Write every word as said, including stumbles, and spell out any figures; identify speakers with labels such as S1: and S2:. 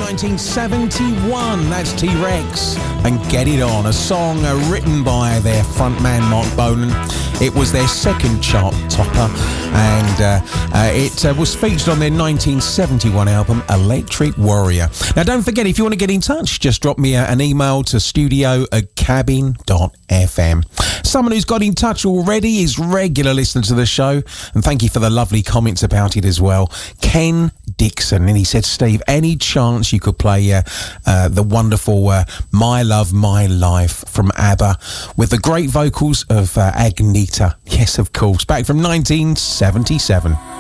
S1: nineteen seventy-one. That's T-Rex and Get It On, a song uh, written by their frontman Mark Bolan. It was their second chart topper, and uh, uh, it uh, was featured on their nineteen seventy-one album Electric Warrior. Now, don't forget, if you want to get in touch, just drop me a, an email to studio at cabin dot f m. Someone who's got in touch already is regular listener to the show, and thank you for the lovely comments about it as well. Ken Dixon, and he said, Steve, any chance you could play uh, uh, the wonderful uh, My Love, My Life from ABBA with the great vocals of uh, Agneta? Yes, of course, back from nineteen seventy-seven.